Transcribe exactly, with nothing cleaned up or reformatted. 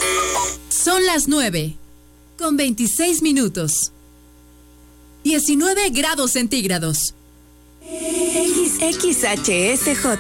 Son las nueve, con veintiséis minutos. diecinueve grados centígrados. X X H S J